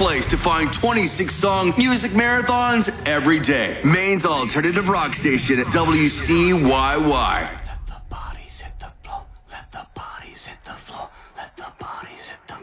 place to find 26-song music marathons every day. Maine's alternative rock station, WCYY. Let the bodies hit the floor. Let the bodies hit the floor. Let the bodies hit the